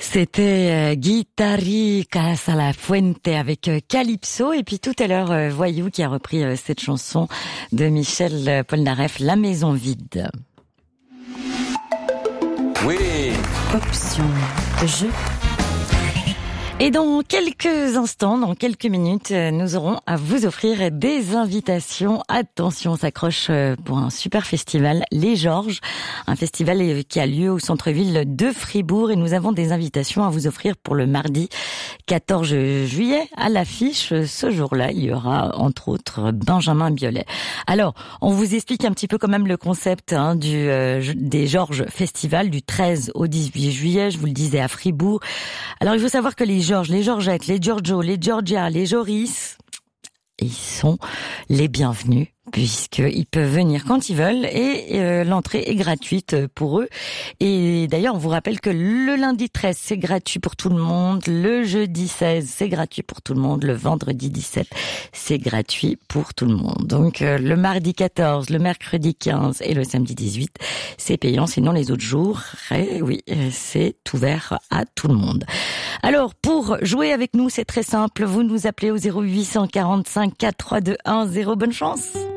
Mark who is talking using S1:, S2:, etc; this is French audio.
S1: C'était Guitarri Casa la Fuente avec Calypso, et puis tout à l'heure Voyou qui a repris cette chanson de Michel Polnareff, La Maison Vide.
S2: Oui.
S1: Option de jeu. Et dans quelques instants, dans quelques minutes, nous aurons à vous offrir des invitations. Attention, on s'accroche pour un super festival, Les Georges, un festival qui a lieu au centre-ville de Fribourg, et nous avons des invitations à vous offrir pour le mardi 14 juillet. À l'affiche, ce jour-là, il y aura entre autres Benjamin Biolay. Alors, on vous explique un petit peu quand même le concept des Georges Festival du 13 au 18 juillet, je vous le disais, à Fribourg. Alors, il faut savoir que les Georges, les Georgettes, les Giorgio, les Georgia, les Joris, ils sont les bienvenus, puisqu'ils peuvent venir quand ils veulent, et l'entrée est gratuite pour eux. Et d'ailleurs, on vous rappelle que le lundi 13, c'est gratuit pour tout le monde, le jeudi 16, c'est gratuit pour tout le monde, le vendredi 17, c'est gratuit pour tout le monde. Donc le mardi 14, le mercredi 15 et le samedi 18, c'est payant, sinon les autres jours, oui, c'est ouvert à tout le monde. Alors, pour jouer avec nous, c'est très simple, vous nous appelez au 0845 4321 0, bonne chance.